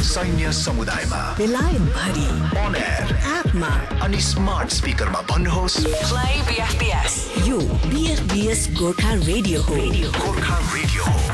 सैन्य समुदायमा बेलायत भरि on air एपमा अनि स्मार्ट स्पिकरमा भन्नुहोस् Play BFBS. यो BFBS गोर्खा रेडियो हो. गोर्खा रेडियो हो.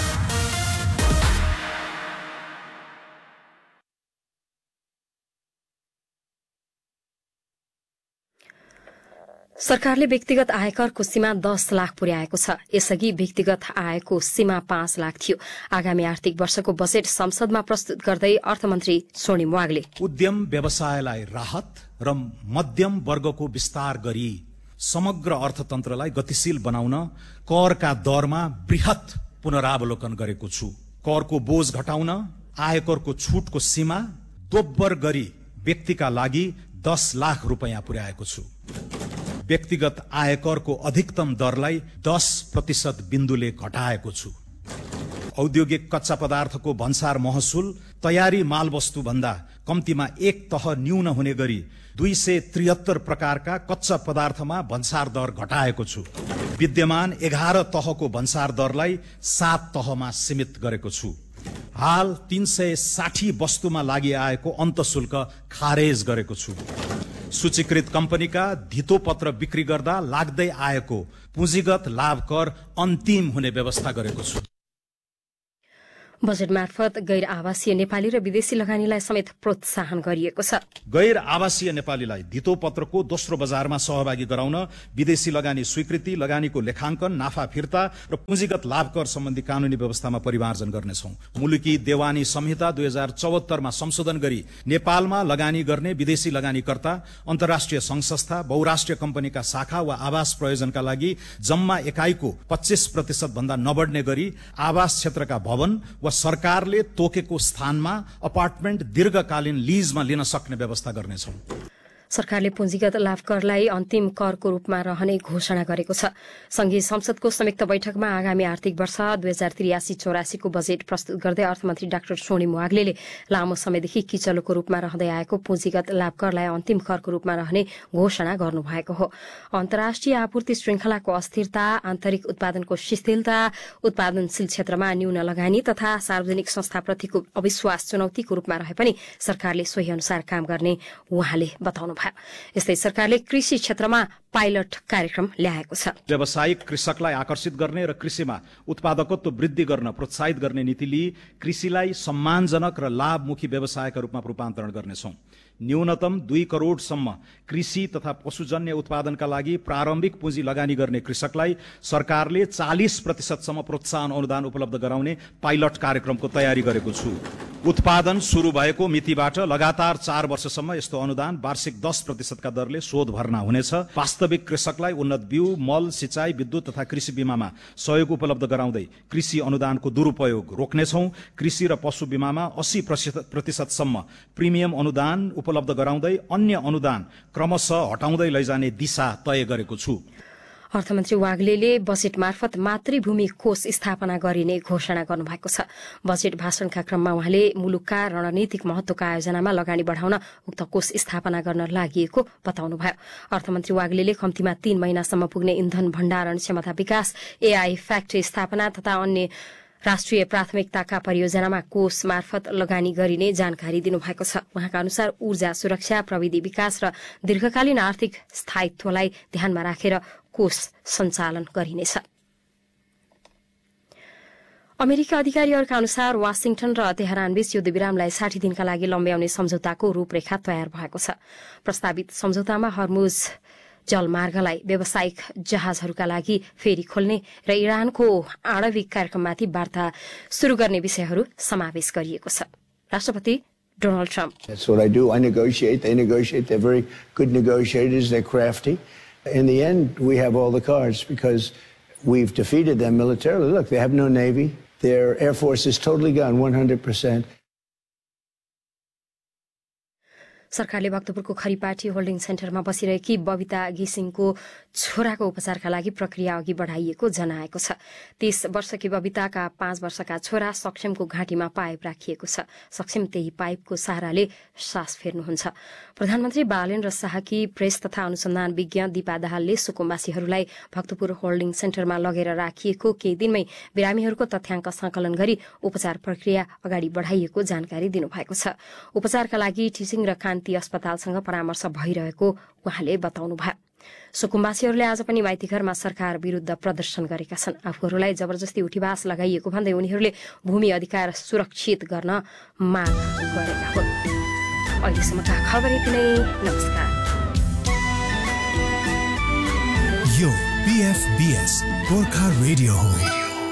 सरकारले व्यक्तिगत आयकरको सीमा 10 लाख पुर्याएको छ. यसअघि व्यक्तिगत आयको सीमा 5 लाख थियो. आगामी आर्थिक वर्षको बजेट संसदमा प्रस्तुत गर्दै अर्थमन्त्री स्वर्णिम वाग्ले उद्यम व्यवसायलाई राहत र मध्यम वर्गको विस्तार गरी समग्र अर्थतन्त्रलाई गतिशील बनाउन करका दरमा बृहत पुनरावलोकन गरेको छु. करको बोझ घटाउन आयकरको छुटको सीमा दोब्बर गरी व्यक्तिका लागि 10 लाख रुपैयाँ पुर्याएको छु. व्यक्तिगत आयकरको अधिकतम दरलाई 10% बिन्दुले घटाएको छु. औद्योगिक कच्चा पदार्थको भन्सार महसुल तयारी मालवस्तु भन्दा कम्तीमा एक तह न्यून हुने गरी 273 प्रकारका कच्चा पदार्थमा भन्सार दर घटाएको छु. विद्यमान 11 तहको भन्सार दरलाई 7 तहमा सीमित गरेको छु. हाल 360 वस्तुमा लागि आएको अन्तशुल्क खारेज गरेको छु. सूचीकृत कम्पनीका धितोपत्र बिक्री गर्दा लाग्दै आएको पुँजीगत लाभ कर अन्तिम हुने व्यवस्था गरेको छु. बजेट मार्फत गैर आवासीय नेपाली र विदेशी लगानीलाई समेत प्रोत्साहन गरिएको छ. गैर आवासीय नेपालीलाई धितोपत्रको दोस्रो बजारमा सहभागी गराउन विदेशी लगानी स्वीकृति, लगानीको लेखाङ्कन, नाफा फिर्ता र पुँजीगत लाभ कर सम्बन्धी कानूनी व्यवस्थामा परिमार्जन गर्नेछौं. मुलुकी देवानी संहिता 2074 मा संशोधन गरी नेपालमा लगानी गर्ने विदेशी लगानीकर्ता, अन्तर्राष्ट्रिय संघ संस्था, बहुराष्ट्रिय कम्पनीका शाखा वा आवास प्रयोजनका लागि जम्मा एकाइको 25% भन्दा नबढ्ने गरी आवास क्षेत्रका भवन वा सरकारले तोकेको स्थानमा अपार्टमेन्ट दीर्घकालीन लीजमा लिन सक्ने व्यवस्था गर्नेछौं. सरकारले पुँजीगत लाभ करलाई अन्तिम करको रूपमा रहने घोषणा गरेको छ. संघीय संसदको संयुक्त बैठकमा आगामी आर्थिक वर्ष 2083-84 को बजेट प्रस्तुत गर्दै अर्थमन्त्री डाक्टर स्वर्णिम वाग्ले लामो समयदेखि किचलोको रूपमा रहँदै आएको पुँजीगत लाभ करलाई अन्तिम करको रूपमा रहने घोषणा गर्नुभएको हो. अन्तर्राष्ट्रिय आपूर्ति श्रृंखलाको अस्थिरता, आन्तरिक उत्पादनको शिथिलता, उत्पादनशील क्षेत्रमा न्यून लगानी तथा सार्वजनिक संस्थाप्रतिको अविश्वास चुनौतीको रूपमा रहे पनि सरकारले सोही अनुसार काम गर्ने उहाँले बताउनु. यस्तै सरकारले कृषि क्षेत्रमा पाइलट कार्यक्रम ल्याएको छ. व्यावसायिक कृषकलाई आकर्षित गर्ने र कृषिमा उत्पादकत्व वृद्धि गर्न प्रोत्साहित गर्ने नीति लिई कृषिलाई सम्मानजनक र लाभमुखी व्यवसायका रूपमा रूपान्तरण गर्नेछौं. न्यूनतम 2 करोडसम्म कृषि तथा पशुजन्य उत्पादनका लागि प्रारम्भिक पुँजी लगानी गर्ने कृषकलाई सरकारले 40% सम्म प्रोत्साहन अनुदान उपलब्ध गराउने पाइलट कार्यक्रमको तयारी गरेको छु. उत्पादन शुरू भएको मितिबाट लगातार 4 वर्षसम्म यस्तो अनुदान वार्षिक 10% का दरले शोध भर्ना हुनेछ. वास्तविक कृषकलाई उन्नत बिउ, मल, सिंचाई, विद्युत तथा कृषि बीमामा सहयोग उपलब्ध गराउँदै कृषि अनुदानको दुरूपयोग रोक्नेछौं. कृषि र पशु बीमामा 80% सम्म प्रिमियम अनुदान उपलब्ध गराउँदै अन्य अनुदान क्रमशः हटाउँदै लैजाने दिशा तय गरेको छु. अर्थमन्त्री वाग्ले बजेट मार्फत मातृभूमि कोष स्थापना गरिने घोषणा गर्नुभएको छ. बजेट भाषणका क्रममा उहाँले मुलुकका रणनीतिक महत्वका आयोजनामा लगानी बढ़ाउन उक्त कोष स्थापना गर्न लागि बताउनुभयो. अर्थमन्त्री वाग्ले कम्तीमा 3 महिनासम्म पुग्ने इन्धन भण्डारण क्षमता विकास, एआई फ्याक्ट्री स्थापना तथा अन्य राष्ट्रिय प्राथमिकताका परियोजनामा कोष मार्फत लगानी गरिने जानकारी दिनुभएको छ. उहाँका अनुसार ऊर्जा सुरक्षा, प्रविधि विकास र दीर्घकालीन आर्थिक स्थायित्वलाई ध्यानमा राखेर कोष सञ्चालन गरिनेछ. अमेरिका अधिकारीहरूका अनुसार वाशिंटन र तेहरानबीच युद्धविरामलाई 60 दिनका लागि लम्ब्याउने सम्झौताको रूपरेखा तयार भएको छ. प्रस्तावित सम्झौतामा हर्मुज जलमार्गलाई व्यावसायिक जहाजहरूका लागि फेरि खोल्ने र इरानको आणविक कार्यक्रममाथि वार्ता शुरू गर्ने विषयहरू समावेश गरिएको छ. राष्ट्रपति Donald Trump That's what I do. I negotiate. They negotiate. They're very good negotiators. They're crafty. In the end, we have all the cards because we've defeated them militarily. Look, they have no navy. Their air force is totally gone, 100%. सरकारले भक्तपुरको खरीपाठी holding सेन्टरमा बसिरहेकी बबिता घिसिङको छोराको उपचारका लागि प्रक्रिया अघि बढाइएको जनाएको छ। 30 वर्षकी बबिताका 5 वर्षका छोरा सक्षमको घाँटीमा पाइप राखिएको छ। सक्षम त्यही पाइपको सहाराले सास फेर्नुहुन्छ। प्रधानमन्त्री बालेन्द्र शाहकी प्रेस तथा अनुसन्धान विज्ञ दीपा दाहालले सुकुम्बासीहरूलाई भक्तपुर होल्डिङ सेन्टरमा लगेर राखिएको केही दिनमै बिरामीहरूको तथ्याङ्क संकलन गरी उपचार प्रक्रिया अगाडि बढाइएको जानकारी दिनुभएको छ। उपचारका लागि टिचिङ र कान्ति अस्पतालसँग परामर्श भइरहेको उहाँले बताउनुभयो। सुकुम्बासीहरूले आज पनि माइतीघरमा सरकार विरूद्ध प्रदर्शन गरेका छन्। आफूहरूलाई जबरजस्ती उठीवास लगाइएको भन्दै उनीहरूले भूमि अधिकार सुरक्षित गर्न माग गरेका हुन्। अहिलेसम्मका खबर यति नै। नमस्कार। यो BFBS गोर्खा रेडियो हो।